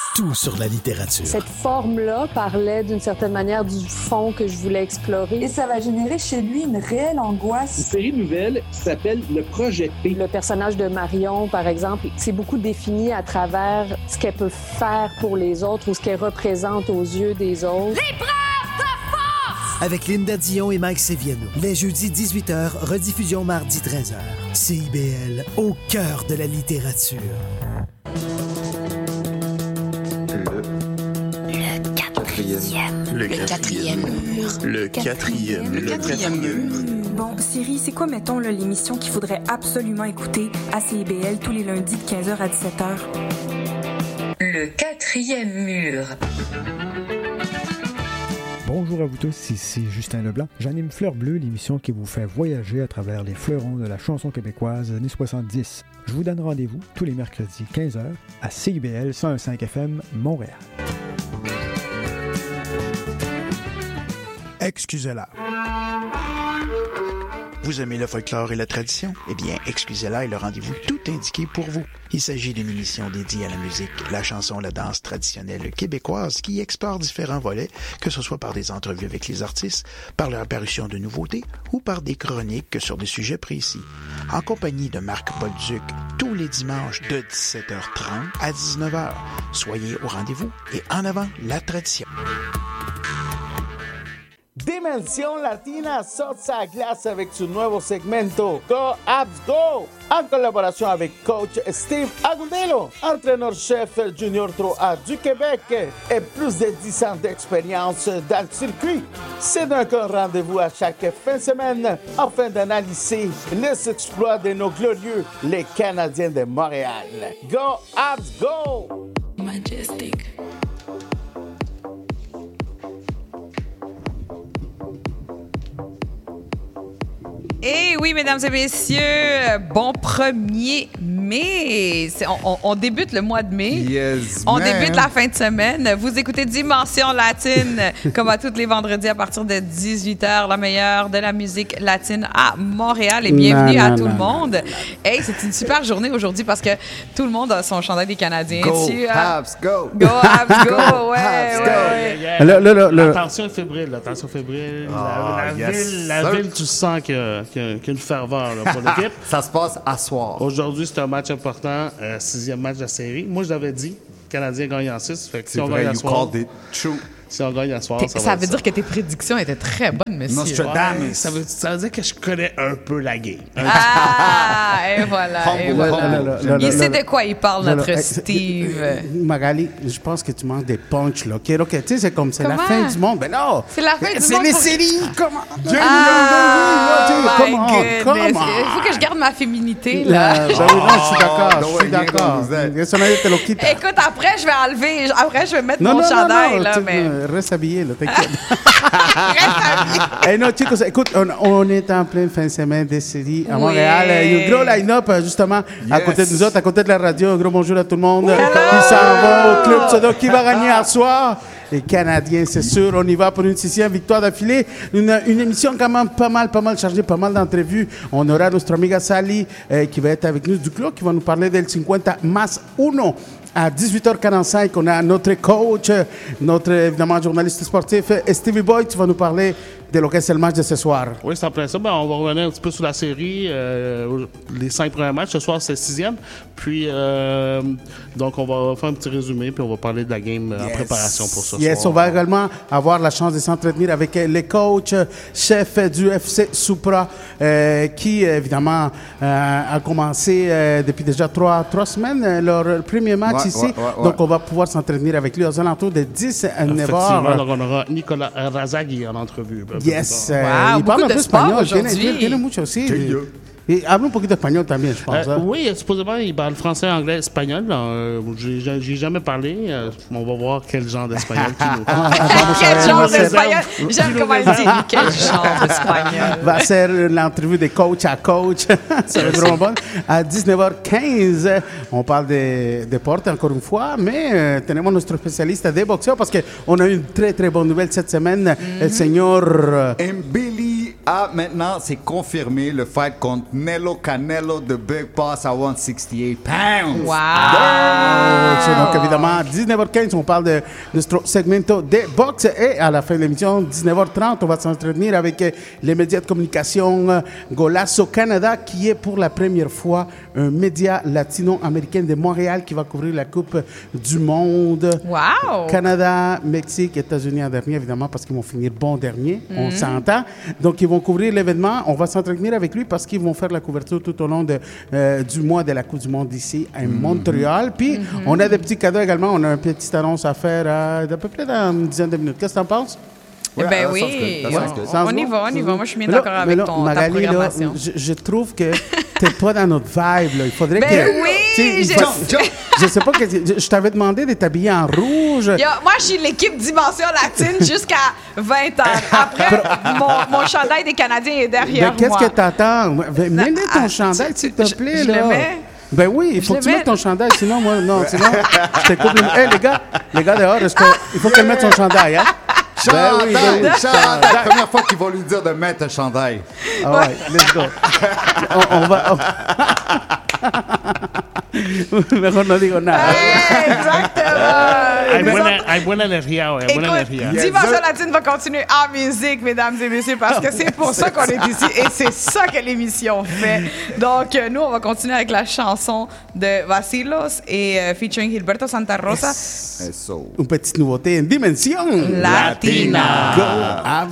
Tout sur la littérature. Cette forme-là parlait d'une certaine manière du fond que je voulais explorer. Et ça va générer chez lui une réelle angoisse. Une série nouvelle qui s'appelle Le Projet P. Le personnage de Marion, par exemple, c'est beaucoup défini à travers ce qu'elle peut faire pour les autres ou ce qu'elle représente aux yeux des autres. L'épreuve de force! Avec Linda Dion et Mike Seviano. Les jeudis 18h, rediffusion mardi 13h. CIBL, au cœur de la littérature. Le quatrième mur. Bon, Siri, c'est quoi, mettons, là, l'émission qu'il faudrait absolument écouter à CIBL tous les lundis de 15h à 17h? Le quatrième mur. Bonjour à vous tous, ici Justin Leblanc. J'anime Fleur Bleue, l'émission qui vous fait voyager à travers les fleurons de la chanson québécoise des années 70. Je vous donne rendez-vous tous les mercredis 15h à CIBL 101.5 FM Montréal. Excusez-la. Vous aimez le folklore et la tradition? Eh bien, Excusez-la est le rendez-vous tout indiqué pour vous. Il s'agit d'une émission dédiée à la musique, la chanson, la danse traditionnelle québécoise qui explore différents volets, que ce soit par des entrevues avec les artistes, par leur apparition de nouveautés ou par des chroniques sur des sujets précis. En compagnie de Marc Bolduc, tous les dimanches de 17h30 à 19h. Soyez au rendez-vous et en avant la tradition. Dimensión Latina Sosa Glass avec su nuevo segmento Go Abs Go, en collaboration avec coach Steve Agudelo, entraîneur-chef junior 3A du Québec et plus de 10 ans d'expérience dans le circuit. C'est donc un rendez-vous à chaque fin de semaine afin d'analyser les exploits de nos glorieux, les Canadiens de Montréal. Go Abs Go! Majestic. Et oui, mesdames et messieurs, bon 1er mai. On débute le mois de mai. Yes, on débute la fin de semaine. Vous écoutez Dimension Latine, comme à tous les vendredis à partir de 18h, la meilleure de la musique latine à Montréal. Et bienvenue à tout le monde. Hey, c'est une super journée aujourd'hui parce que tout le monde a son chandail des Canadiens. Go, Habs, go! Go, Habs, go! Ouais. La tension est fébrile. La tension fébrile. La ville, tu sens qu'il y a une ferveur là, pour l'équipe. Ça se passe à soir. Aujourd'hui, c'est un match important, 6e match de la série. Moi, je l'avais dit, le Canadien gagne en 6. Fait que si on gagne à soir, si on gagne à soir, ça veut dire que tes prédictions étaient très bonnes, monsieur. Nostradamus. Ouais, ça veut dire que je connais un peu la game. Et voilà. Il sait de quoi il parle, notre Steve. Magali, je pense que tu manques des punchs, là. OK, tu sais, c'est comme, c'est la fin du monde. Ben non! C'est la fin du monde. C'est les séries! Comment? Comment? Il faut que je garde ma féminité, là. Je suis d'accord. Écoute, après, je vais mettre mon chandail, là, mais... Reste habillé, là, t'inquiète. Non, chicos, écoute, on est en pleine fin de semaine des séries à Montréal. Il y a un gros line-up, justement, à côté de nous autres, à côté de la radio. Un gros bonjour à tout le monde qui s'en va au Club Soda, qui va gagner à soir. Les Canadiens, c'est sûr. On y va pour une 6e victoire d'affilée. Une émission quand même pas mal chargée, pas mal d'entrevues. On aura notre amiga Sally qui va être avec nous du club, qui va nous parler del 50 más 1. À 18h45, on a notre coach, notre évidemment journaliste sportif, Stevie Boy, tu vas nous parler de ce qu'est le match de ce soir. Oui, c'est en plein ça. On va revenir un petit peu sur la série. Les 5 premiers matchs. Ce soir, c'est le 6e. Puis, donc, on va faire un petit résumé, puis on va parler de la game en préparation pour ce soir. On va également avoir la chance de s'entretenir avec les coachs, chefs du FC Supra, qui, évidemment, a commencé depuis déjà 3 semaines leur premier match ici. Ouais. Donc, on va pouvoir s'entretenir avec lui aux alentours de 10 à 9 heures. Donc, on aura Nicolas Razagui en entrevue. Yes. Wow, il parle un peu espagnol. Tiene mucho, sí. Et habla un poquito espagnol también, je pense. Oui, supposément, il parle français, anglais, espagnol. J'ai jamais parlé. On va voir quel genre d'espagnol qu'il nous Quel genre d'espagnol? J'aime comment il dit. Quel genre d'espagnol? Va faire l'entrevue de coach à coach. Ça va être vraiment bon. À 19h15, on parle de deporte encore une fois, mais tenemos notre spécialiste de boxeo parce qu'on a eu une très, très bonne nouvelle cette semaine. Le señor... Mbili maintenant, c'est confirmé le fight contre Nelo Canelo de Big Boss à 168 pounds. Wow! Donc, évidemment, 19h15, on parle de ce segmento de boxe. Et à la fin de l'émission, 19h30, on va s'entretenir avec les médias de communication Golazo Canada, qui est pour la première fois un média latino-américain de Montréal qui va couvrir la Coupe du Monde. Wow! Canada, Mexique, États-Unis en dernier, évidemment, parce qu'ils vont finir bon dernier. On s'entend. Donc, ils vont couvrir l'événement. On va s'entretenir avec lui parce qu'ils vont faire la couverture tout au long du mois de la Coupe du Monde ici à Montréal. Puis, on a des petits cadeaux également. On a une petite annonce à faire d'à peu près dans une dizaine de minutes. Qu'est-ce que tu en penses? Oui, on y va. Moi, je suis bien d'accord avec ta programmation. Je trouve que t'es pas dans notre vibe. Là. Il faudrait que... Oui! Je sais pas, je t'avais demandé d'être habillé en rouge. Moi, je suis l'équipe Dimension Latine jusqu'à 20 ans. Après, mon chandail des Canadiens est derrière moi. Qu'est-ce que t'attends? Mets ton chandail, s'il te plaît. Je le mets. Ben oui, il faut que tu mettes ton chandail, sinon, sinon, je te coupe. Hey, les gars dehors, il faut qu'elle mette son chandail, hein? Chandail! Première fois qu'ils vont lui dire de mettre un chandail. Ah ouais, let's go. On va... Mejor no digo nada. Exactement. Hay buena energía. Dimension Latine va continuer en musique, mesdames et messieurs, parce que c'est pour ça qu'on est ici et c'est ça que l'émission fait. Donc, nous, on va continuer avec la chanson de Vacilos et featuring Gilberto Santa Rosa. Une petite nouveauté en Dimension Latina. Go!